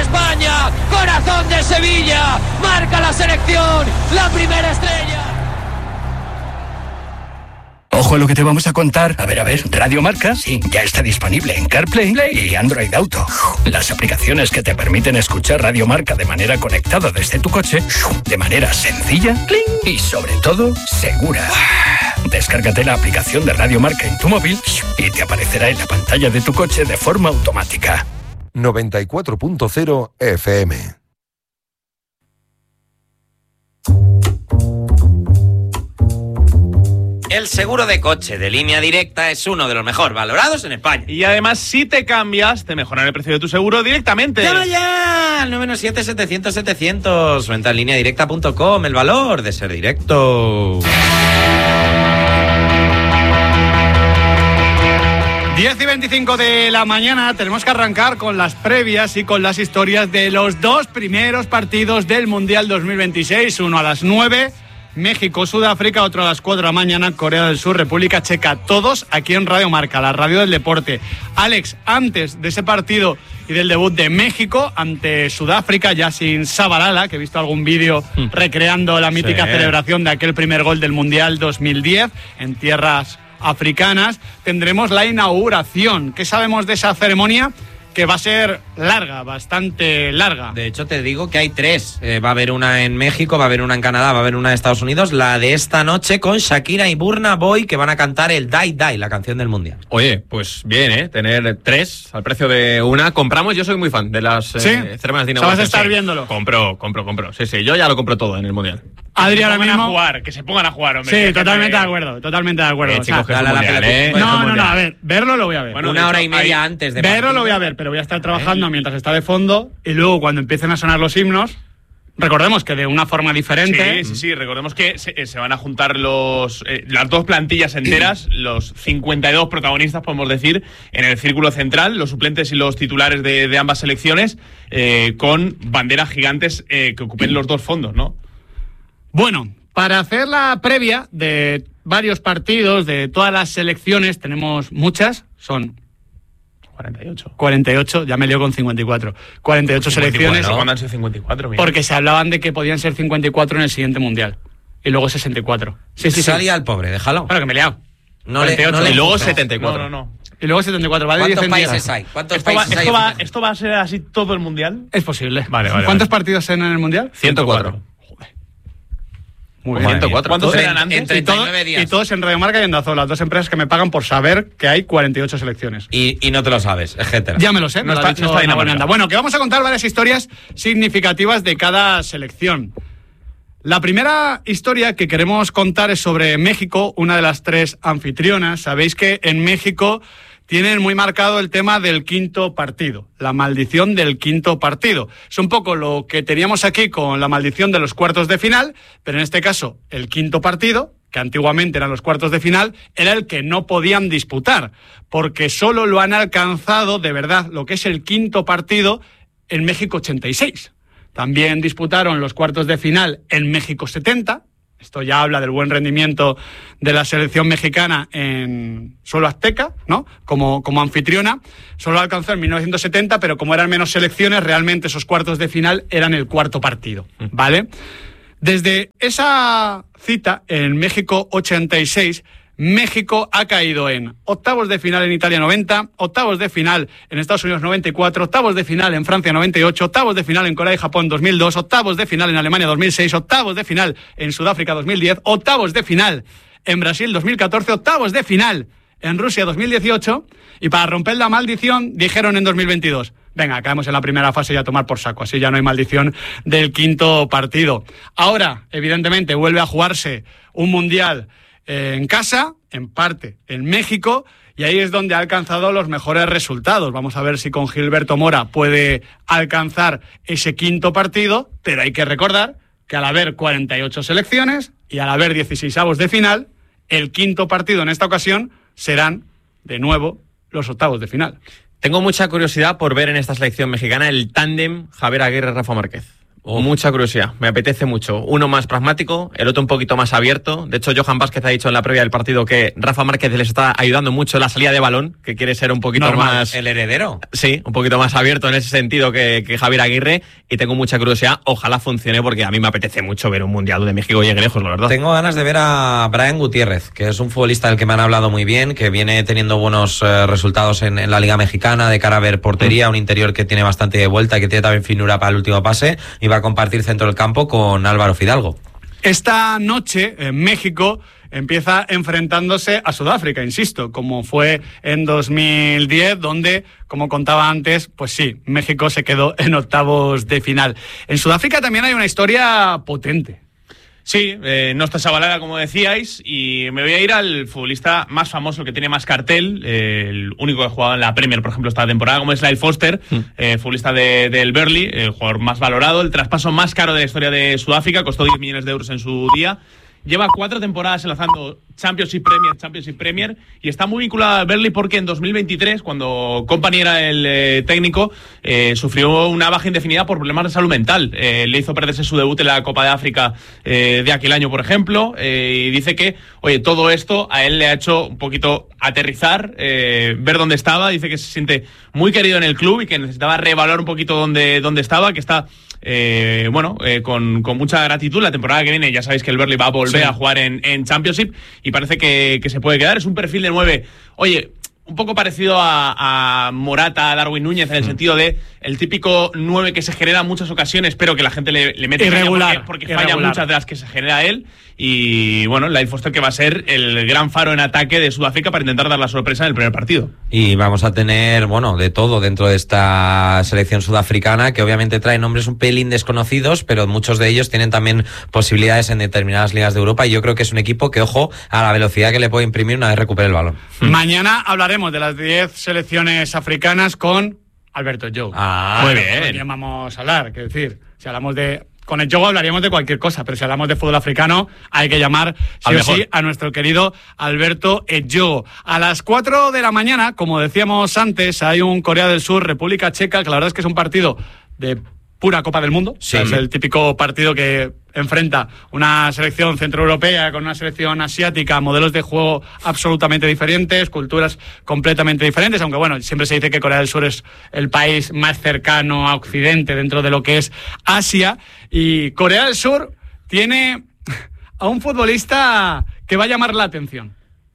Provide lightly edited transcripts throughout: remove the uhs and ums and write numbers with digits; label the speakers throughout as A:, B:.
A: España, corazón de Sevilla, marca la selección, la primera estrella.
B: Ojo a lo que te vamos a contar. A ver, Radio Marca, sí, ya está disponible en CarPlay y Android Auto. Las aplicaciones que te permiten escuchar Radio Marca de manera conectada desde tu coche, de manera sencilla y sobre todo segura. Descárgate la aplicación de Radio Marca en tu móvil y te aparecerá en la pantalla de tu coche de forma automática.
C: 94.0 FM.
D: El seguro de coche de Línea Directa es uno de los mejor valorados en España.
E: Y además, si te cambias, te mejoran el precio de tu seguro directamente.
D: ¡Llama ya! Al 997-700-700. Venta en lineadirecta.com. El valor de ser directo.
F: 10:25 de la mañana, tenemos que arrancar con las previas y con las historias de los dos primeros partidos del Mundial 2026. Uno a las 9, México, Sudáfrica, otro a las 4 de la mañana, Corea del Sur, República Checa. Todos aquí en Radio Marca, la radio del deporte. Alex, antes de ese partido y del debut de México ante Sudáfrica, ya sin Shabalala, que he visto algún vídeo recreando la mítica celebración de aquel primer gol del Mundial 2010 en tierras africanas, tendremos la inauguración. ¿Qué sabemos de esa ceremonia? Que va a ser larga, bastante larga.
D: De hecho, te digo que hay tres. Va a haber una en México, va a haber una en Canadá, va a haber una en Estados Unidos. La de esta noche con Shakira y Burna Boy, que van a cantar el Die Die, la canción del Mundial.
G: Oye, pues bien, tener tres al precio de una. Compramos, yo soy muy fan de las ceremonias de inauguración.
F: ¿Vas a estar viéndolo?
G: Compro. Sí, yo ya lo compro todo en el Mundial.
F: Adri, ahora mismo...
E: Que se pongan a jugar, hombre.
F: Sí, totalmente de acuerdo.
G: Chicos,
F: no, a ver, verlo lo voy a ver.
D: Bueno, una hora y media antes de
F: verlo lo voy a ver, pero voy a estar trabajando mientras está de fondo y luego cuando empiecen a sonar los himnos, recordemos que de una forma diferente.
E: Sí, recordemos que se van a juntar las dos plantillas enteras, los 52 protagonistas, podemos decir, en el círculo central, los suplentes y los titulares de ambas selecciones, con banderas gigantes que ocupen los dos fondos, ¿no? Bueno, para hacer la previa de varios partidos, de todas las selecciones, tenemos muchas, son 48, ya me lío con 54. 48 selecciones. ¿Cuándo han sido 54? Mira.
F: Porque se hablaban de que podían ser 54 en el siguiente Mundial. Y luego 64. Sí.
D: Salía al pobre, déjalo.
F: Claro que me he liado.
E: 48. Y luego 74. No.
F: Y luego 74. ¿Vale?
D: ¿Cuántos países hay?
E: ¿Esto va a ser así todo el Mundial?
F: Es posible.
E: Vale.
F: ¿Cuántos partidos en el Mundial?
G: 104.
F: Muy bien.
G: 104.
E: ¿Cuántos serán antes?
D: En 39 días.
F: Y todos en Radio Marca y en Dazón, las dos empresas que me pagan por saber que hay 48 selecciones.
D: Y no te lo sabes, etcétera.
F: Ya me lo sé, me lo ha dicho Dinamarca. Bueno, que vamos a contar varias historias significativas de cada selección. La primera historia que queremos contar es sobre México, una de las tres anfitrionas. Sabéis que en México tienen muy marcado el tema del quinto partido, la maldición del quinto partido. Es un poco lo que teníamos aquí con la maldición de los cuartos de final, pero en este caso el quinto partido, que antiguamente eran los cuartos de final, era el que no podían disputar, porque solo lo han alcanzado de verdad lo que es el quinto partido en México 86. También disputaron los cuartos de final en México 70. Esto ya habla del buen rendimiento de la selección mexicana en suelo azteca, ¿no? Como anfitriona. Solo alcanzó en 1970, pero como eran menos selecciones, realmente esos cuartos de final eran el cuarto partido, ¿vale? Desde esa cita, en México 86, México ha caído en octavos de final en Italia 90, octavos de final en Estados Unidos 94, octavos de final en Francia 98, octavos de final en Corea y Japón 2002, octavos de final en Alemania 2006, octavos de final en Sudáfrica 2010, octavos de final en Brasil 2014, octavos de final en Rusia 2018 y para romper la maldición dijeron en 2022, venga, caemos en la primera fase y a tomar por saco, así ya no hay maldición del quinto partido. Ahora, evidentemente, vuelve a jugarse un Mundial en casa, en parte en México, y ahí es donde ha alcanzado los mejores resultados. Vamos a ver si con Gilberto Mora puede alcanzar ese quinto partido, pero hay que recordar que al haber 48 selecciones y al haber 16avos de final, el quinto partido en esta ocasión serán, de nuevo, los octavos de final.
G: Tengo mucha curiosidad por ver en esta selección mexicana el tándem Javier Aguirre-Rafa Márquez. Mucha curiosidad, me apetece mucho. Uno más pragmático, el otro un poquito más abierto. De hecho, Johan Vázquez ha dicho en la previa del partido que Rafa Márquez les está ayudando mucho en la salida de balón, que quiere ser un poquito más...
D: ¿El heredero?
G: Sí, un poquito más abierto en ese sentido que Javier Aguirre, y tengo mucha curiosidad. Ojalá funcione, porque a mí me apetece mucho ver un Mundial de México llegue lejos, la verdad.
D: Tengo ganas de ver a Brian Gutiérrez, que es un futbolista del que me han hablado muy bien, que viene teniendo buenos resultados en la Liga Mexicana, de cara a ver portería, un interior que tiene bastante vuelta y que tiene también finura para el último pase, y va a compartir centro del campo con Álvaro Fidalgo.
F: Esta noche en México empieza enfrentándose a Sudáfrica, insisto, como fue en 2010, donde, como contaba antes, pues sí, México se quedó en octavos de final. En Sudáfrica también hay una historia potente.
E: Sí, no está Shabalala, como decíais, y me voy a ir al futbolista más famoso, que tiene más cartel, el único que ha jugado en la Premier, por ejemplo, esta temporada, como es Lyle Foster, futbolista del Burnley, el jugador más valorado, el traspaso más caro de la historia de Sudáfrica, costó 10 millones de euros en su día. Lleva 4 temporadas enlazando Championship Premier, y está muy vinculado al Burnley porque en 2023, cuando Kompany era el técnico, sufrió una baja indefinida por problemas de salud mental. Le hizo perderse su debut en la Copa de África de aquel año, por ejemplo, y dice que, oye, todo esto a él le ha hecho un poquito aterrizar, ver dónde estaba. Dice que se siente muy querido en el club y que necesitaba reevaluar un poquito dónde estaba, que está... con mucha gratitud. La temporada que viene ya sabéis que el Burnley va a volver a jugar en Championship, y parece que se puede quedar. Es un perfil de 9, oye, un poco parecido a Morata, a Darwin Núñez, en el sentido de el típico 9 que se genera en muchas ocasiones, pero que la gente le mete
F: irregular,
E: porque falla muchas de las que se genera él. Y bueno, Lyle Foster, que va a ser el gran faro en ataque de Sudáfrica para intentar dar la sorpresa en el primer partido.
D: Y vamos a tener, bueno, de todo dentro de esta selección sudafricana, que obviamente trae nombres un pelín desconocidos, pero muchos de ellos tienen también posibilidades en determinadas ligas de Europa, y yo creo que es un equipo que, ojo, a la velocidad que le puede imprimir una vez recupere el balón.
F: Mañana hablaremos de las 10 selecciones africanas con Alberto Jogo.
G: Muy bien.
F: ¿De quién vamos a hablar? Quiero decir, si hablamos de... Con el Jogo hablaríamos de cualquier cosa, pero si hablamos de fútbol africano hay que llamar sí o sí a nuestro querido Alberto Jogo. A las 4 de la mañana, como decíamos antes, hay un Corea del Sur, República Checa, que la verdad es que es un partido de pura Copa del Mundo.
D: Sí.
F: Es el típico partido que enfrenta una selección centroeuropea con una selección asiática, modelos de juego absolutamente diferentes, culturas completamente diferentes, aunque bueno, siempre se dice que Corea del Sur es el país más cercano a Occidente dentro de lo que es Asia, y Corea del Sur tiene a un futbolista que va a llamar la atención.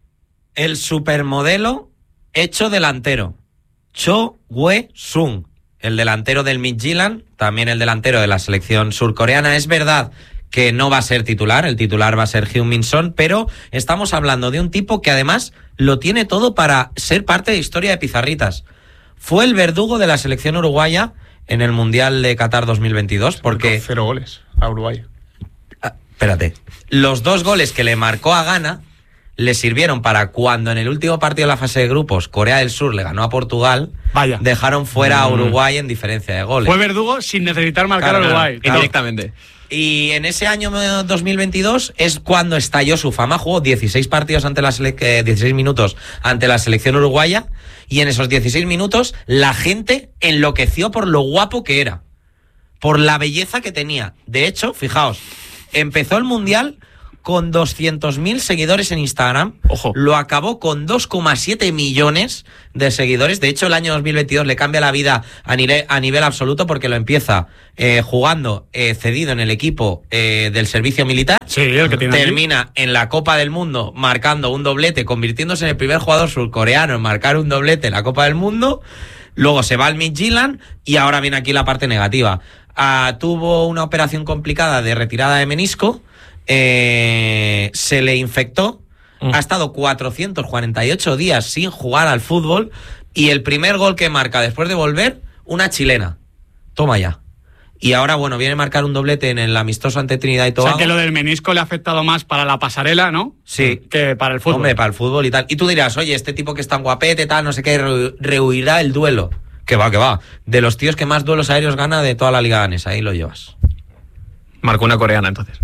D: El supermodelo hecho delantero, Cho Hwe-sung, el delantero del Midtjylland, también el delantero de la selección surcoreana. Es verdad que no va a ser titular, el titular va a ser Heung-min Son, pero estamos hablando de un tipo que además lo tiene todo para ser parte de historia de pizarritas. Fue el verdugo de la selección uruguaya en el Mundial de Qatar 2022, porque...
E: 0 goles a Uruguay.
D: Espérate. Los 2 goles que le marcó a Ghana le sirvieron para cuando en el último partido de la fase de grupos Corea del Sur le ganó a Portugal, dejaron fuera a Uruguay en diferencia de goles.
F: Fue verdugo sin necesitar marcar a Uruguay.
G: Indirectamente.
D: Y en ese año 2022 es cuando estalló su fama. Jugó 16 partidos 16 minutos ante la selección uruguaya, y en esos 16 minutos la gente enloqueció por lo guapo que era, por la belleza que tenía. De hecho, fijaos, empezó el Mundial con 200.000 seguidores en Instagram.
G: Ojo.
D: Lo acabó con 2,7 millones de seguidores. De hecho, el año 2022 le cambia la vida a nivel absoluto, porque lo empieza jugando cedido en el equipo del servicio militar.
F: Sí, el que tiene
D: termina en la Copa del Mundo marcando un doblete, convirtiéndose en el primer jugador surcoreano en marcar un doblete en la Copa del Mundo. Luego se va al Midtjylland, y ahora viene aquí la parte negativa. Tuvo una operación complicada de retirada de menisco. Se le infectó, ha estado 448 días sin jugar al fútbol, y el primer gol que marca después de volver, una chilena. Toma ya. Y ahora, bueno, viene a marcar un doblete en el amistoso ante Trinidad y Tobago.
F: O sea, que lo del menisco le ha afectado más para la pasarela, ¿no?
D: Sí.
F: Que para el fútbol.
D: Hombre, para el fútbol y tal. Y tú dirás, oye, este tipo que es tan guapete, tal, no sé qué, rehuirá el duelo. Que va. De los tíos que más duelos aéreos gana de toda la liga danesa, ahí lo llevas.
G: Marcó una coreana, entonces.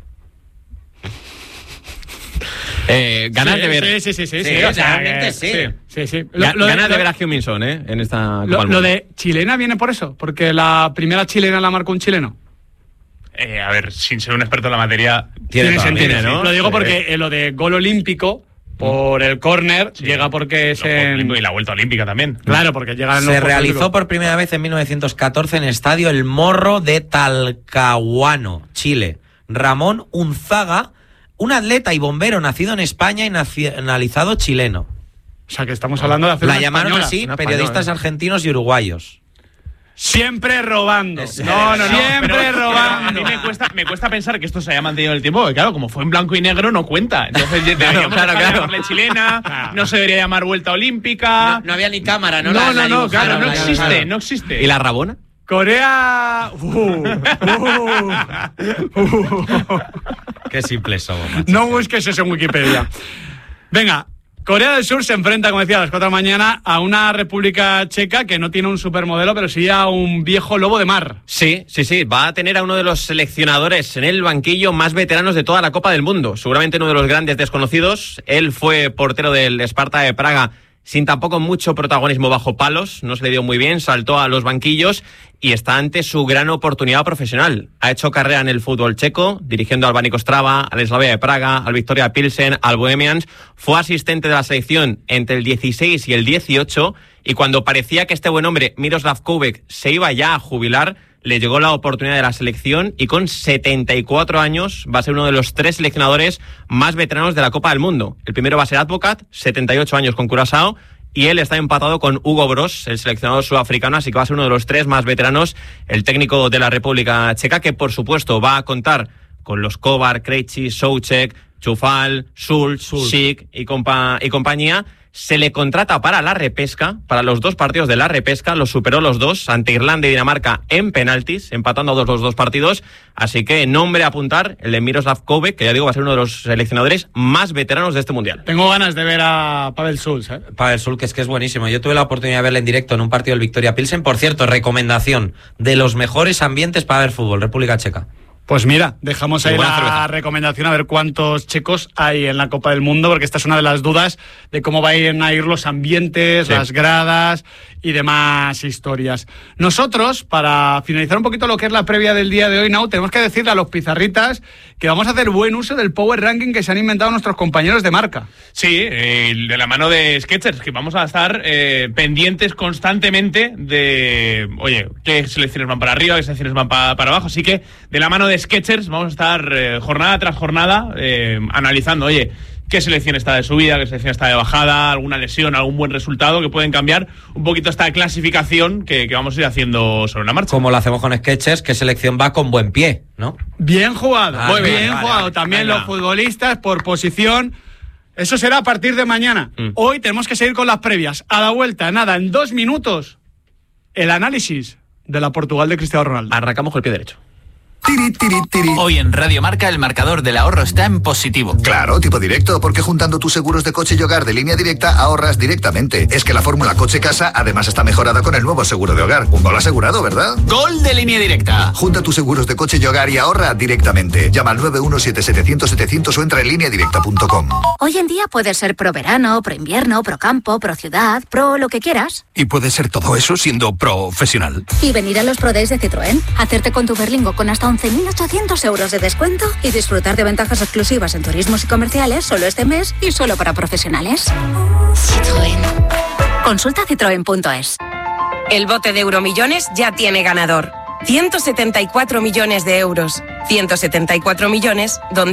G: Ganas de ver.
F: Sí.
D: O sea, realmente sí.
G: Ganas de ver a Heung-min Son, en esta Copa del Mundo.
F: Lo de chilena viene por eso, porque la primera chilena la marcó un chileno.
E: A ver, sin ser un experto en la materia...
F: Tiene sentido, ¿no?
E: Sí.
F: Lo digo porque lo de gol olímpico por el córner llega porque es en...
E: Y la vuelta olímpica también.
F: Claro, porque llega en los
D: Se
F: Juegos
D: realizó
F: Olímpicos.
D: por primera vez en 1914 en el estadio El Morro de Talcahuano, Chile. Ramón Unzaga, un atleta y bombero nacido en España y nacionalizado chileno.
F: O sea, que estamos hablando de hacer
D: La
F: una
D: llamaron
F: española.
D: así
G: una
D: periodistas
G: española.
D: argentinos y uruguayos.
F: Siempre robando.
D: No,
F: Siempre robando.
E: A mí me cuesta pensar que esto se haya mantenido en el tiempo, porque claro, como fue en blanco y negro no cuenta. Entonces deberíamos llamarle chilena, no se debería llamar vuelta olímpica.
D: No había ni cámara, ¿no?
E: Claro, no existe.
G: ¿Y la Rabona?
F: Corea...
D: Qué simples somos, macho.
F: No busques eso en Wikipedia. Venga, Corea del Sur se enfrenta, como decía, a las 4 de la mañana a una República Checa que no tiene un supermodelo, pero sí a un viejo lobo de mar.
G: Sí. Va a tener a uno de los seleccionadores en el banquillo más veteranos de toda la Copa del Mundo. Seguramente uno de los grandes desconocidos. Él fue portero del Sparta de Praga sin tampoco mucho protagonismo bajo palos. No se le dio muy bien, saltó a los banquillos y está ante su gran oportunidad profesional. Ha hecho carrera en el fútbol checo, dirigiendo al Baník Ostrava, al Slavia de Praga, al Victoria Pilsen, al Bohemians. Fue asistente de la selección entre el 16 y el 18 y cuando parecía que este buen hombre, Miroslav Koubek, se iba ya a jubilar, le llegó la oportunidad de la selección y con 74 años va a ser uno de los 3 seleccionadores más veteranos de la Copa del Mundo. El primero va a ser Advocat, 78 años con Curazao, y él está empatado con Hugo Broos, el seleccionador sudafricano, así que va a ser uno de los 3 más veteranos, el técnico de la República Checa, que por supuesto va a contar con los Kovar, Krejci, Souček, Čufal, Schulz, Schick y compañía. Se le contrata para la repesca, para los 2 partidos de la repesca, los superó los 2 ante Irlanda y Dinamarca en penaltis, empatando a los 2 partidos, así que nombre a apuntar, el de Miroslav Koubek, que ya digo va a ser uno de los seleccionadores más veteranos de este Mundial.
F: Tengo ganas de ver a Pavel Schulz, ¿eh?
D: Pavel Schulz, que es buenísimo. Yo tuve la oportunidad de verle en directo en un partido del Victoria Pilsen. Por cierto, recomendación de los mejores ambientes para ver fútbol, República Checa.
F: Pues mira, dejamos ahí
G: buena
F: la
G: cerveza.
F: recomendación a ver cuántos checos hay en la Copa del Mundo, porque esta es una de las dudas de cómo van a ir los ambientes,
G: Sí.
F: las gradas y demás historias. Nosotros, para finalizar un poquito lo que es la previa del día de hoy, Nau, tenemos que decirle a los pizarritas que vamos a hacer buen uso del Power Ranking que se han inventado nuestros compañeros de marca.
E: Sí, de la mano de Skechers, que vamos a estar pendientes constantemente de, oye, qué selecciones van para arriba, qué selecciones van para abajo. Así que de la mano de Skechers vamos a estar jornada tras jornada analizando, oye, qué selección está de subida, qué selección está de bajada, alguna lesión, algún buen resultado que pueden cambiar un poquito esta clasificación que vamos a ir haciendo sobre una marcha.
D: Como lo hacemos con Skechers, qué selección va con buen pie, ¿no?
F: Bien jugado,
D: Muy bien,
F: bien
D: vale,
F: jugado.
D: vale.
F: También
D: Venga.
F: los futbolistas por posición. Eso será a partir de mañana. Hoy tenemos que seguir con las previas. A la vuelta, nada, en 2 minutos, el análisis de la Portugal de Cristiano Ronaldo.
G: Arrancamos con el pie derecho.
C: Tiri, tiri, tiri.
B: Hoy en Radio Marca el marcador del ahorro está en positivo.
C: Claro, tipo directo, porque juntando tus seguros de coche y hogar de Línea Directa ahorras directamente. Es que la fórmula coche-casa además está mejorada con el nuevo seguro de hogar. Un gol asegurado, ¿verdad?
B: Gol de Línea Directa.
C: Junta tus seguros de coche y hogar y ahorra directamente. Llama al 917-700-700 o entra en lineadirecta.com.
H: Hoy en día puedes ser pro verano, pro invierno, pro campo, pro ciudad, pro lo que quieras.
B: Y puede ser todo eso siendo profesional.
H: Y venir a los Pro Days de Citroën, hacerte con tu Berlingo con hasta 11.800 euros de descuento y disfrutar de ventajas exclusivas en turismos y comerciales solo este mes y solo para profesionales. Citroën. Consulta citroen.es.
I: El bote de Euromillones ya tiene ganador. 174 millones de euros. 174 millones donde